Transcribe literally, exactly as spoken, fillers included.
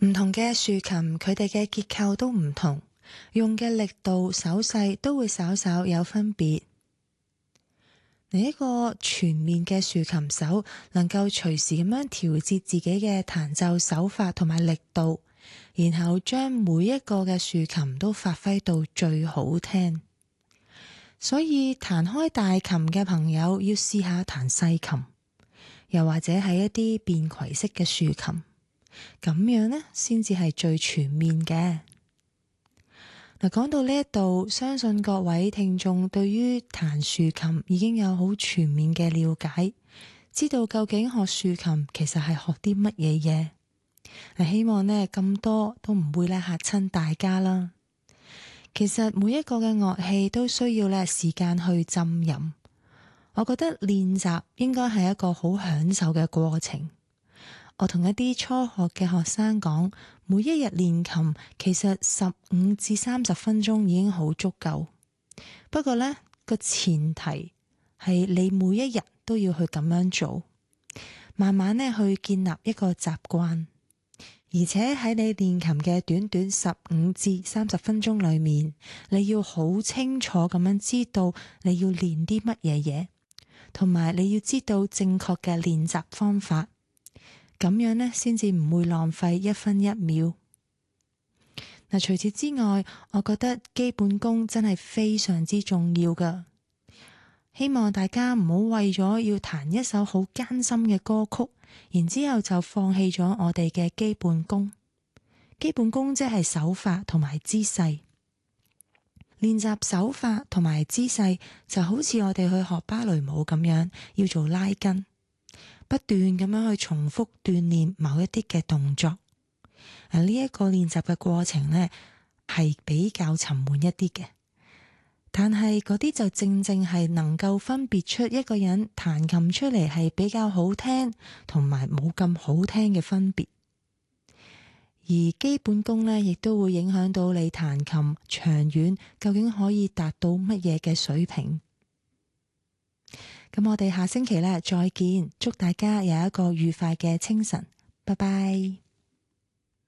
唔同嘅豎琴，佢哋嘅結構都唔同，用嘅力度、手勢都會稍稍有分別。你一個全面嘅豎琴手，能夠隨時咁樣調節自己嘅彈奏手法同埋力度，然後將每一個嘅豎琴都發揮到最好聽。所以彈開大琴嘅朋友要試下彈細琴，又或者係一啲便攜式嘅豎琴，咁樣呢先至係最全面嘅。嗱，講到呢一度，相信各位聽眾對於彈豎琴已經有好全面嘅了解，知道究竟學豎琴其實係學啲乜嘢嘢。嗱，希望呢咁多都唔會咧嚇親大家啦。其實每一個嘅樂器都需要咧時間去浸淫，我覺得練習應該係一個好享受嘅過程。我同一啲初學嘅學生講，每一日練琴其實十五至三十分鐘已經好足夠。不過呢個前提係你每一日都要去咁樣做，慢慢呢去建立一個習慣。而且喺你練琴嘅短短十五至三十分鐘裏面，你要好清楚咁樣知道你要練啲乜嘢嘢，同埋你要知道正確嘅練習方法。咁樣呢，先至唔會浪費一分一秒。嗱，除此之外，我覺得基本功真係非常之重要㗎。希望大家唔好為咗要彈一首好艱辛嘅歌曲，然之後就放棄咗我哋嘅基本功。基本功即係手法同埋姿勢。練習手法同埋姿勢就好似我哋去學芭蕾舞咁樣，要做拉筋。不斷咁樣去重複鍛煉某一啲嘅動作，啊呢一個練習嘅過程呢係比較沉悶一啲嘅，但係嗰啲就正正係能夠分別出一個人彈琴出嚟係比較好聽同埋冇咁好聽嘅分別。而基本功呢亦都會影響到你彈琴長遠究竟可以達到乜嘢嘅水平。咁我哋下星期咧再見，祝大家有一個愉快嘅清晨，拜拜。